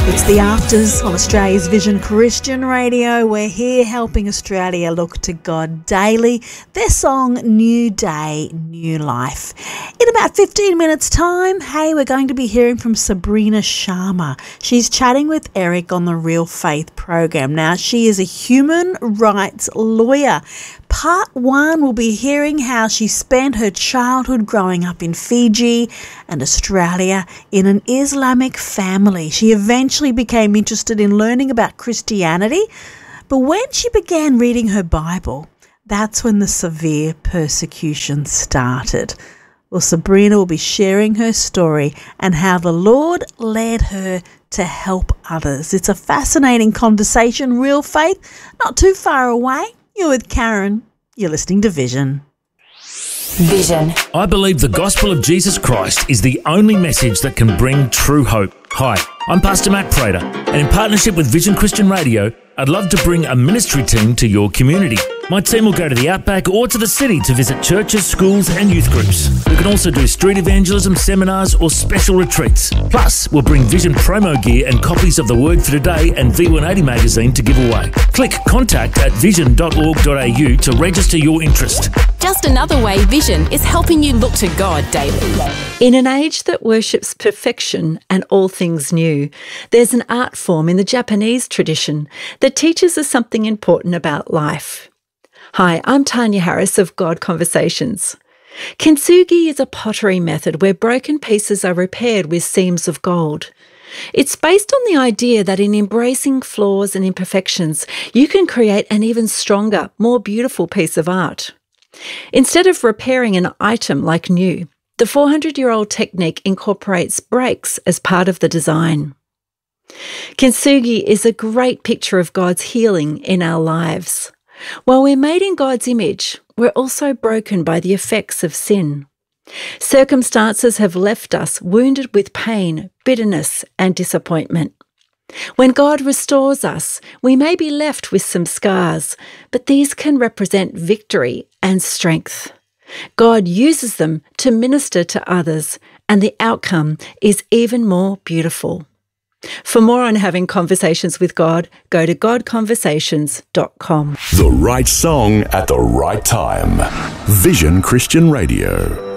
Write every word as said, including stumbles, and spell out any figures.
It's the Afters on Australia's Vision Christian Radio. We're here helping Australia look to God daily. Their song, New Day, New Life. In about fifteen minutes' time, hey, we're going to be hearing from Sabrina Sharma. She's chatting with Eric on the Real Faith program. Now, she is a human rights lawyer. Part one, we'll be hearing how she spent her childhood growing up in Fiji and Australia in an Islamic family. She eventually became interested in learning about Christianity, but when she began reading her Bible, that's when the severe persecution started. Well, Sabrina will be sharing her story and how the Lord led her to help others. It's a fascinating conversation, Real Faith, not too far away. You're with Karen. You're listening to Vision. Vision. I believe the gospel of Jesus Christ is the only message that can bring true hope. Hi, I'm Pastor Matt Prater, and in partnership with Vision Christian Radio, I'd love to bring a ministry team to your community. My team will go to the outback or to the city to visit churches, schools and youth groups. We can also do street evangelism, seminars or special retreats. Plus, we'll bring Vision promo gear and copies of The Word for Today and V one eighty magazine to give away. Click contact at vision dot org dot a u to register your interest. Just another way Vision is helping you look to God daily. In an age that worships perfection and all things new, there's an art form in the Japanese tradition that teaches us something important about life. Hi, I'm Tanya Harris of God Conversations. Kintsugi is a pottery method where broken pieces are repaired with seams of gold. It's based on the idea that in embracing flaws and imperfections, you can create an even stronger, more beautiful piece of art. Instead of repairing an item like new, the four hundred year old technique incorporates breaks as part of the design. Kintsugi is a great picture of God's healing in our lives. While we're made in God's image, we're also broken by the effects of sin. Circumstances have left us wounded with pain, bitterness, and disappointment. When God restores us, we may be left with some scars, but these can represent victory and strength. God uses them to minister to others, and the outcome is even more beautiful. For more on having conversations with God, go to god conversations dot com. The right song at the right time. Vision Christian Radio.